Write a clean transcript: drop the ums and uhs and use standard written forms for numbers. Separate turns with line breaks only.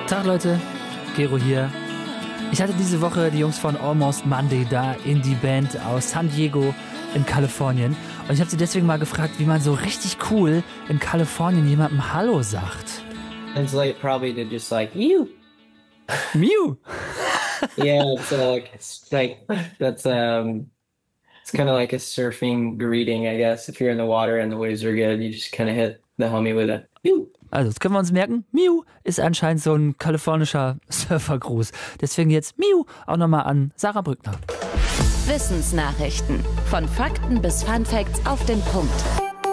Tag Leute, Gero hier. Ich hatte diese Woche die Jungs von Almost Monday da, Indie-Band aus San Diego in Kalifornien. Und ich habe sie deswegen mal gefragt, wie man so richtig cool in Kalifornien jemandem Hallo sagt.
It's like probably to just like mew.
Mew.
Yeah, it's kind of like a surfing greeting, I guess. If you're in the water and the waves are good, you just kind of hit the homie with a mew.
Also, das können wir uns merken. Miu ist anscheinend so ein kalifornischer Surfergruß. Deswegen jetzt Miu auch nochmal an Sarah Brückner.
Wissensnachrichten. Von Fakten bis Funfacts auf den Punkt.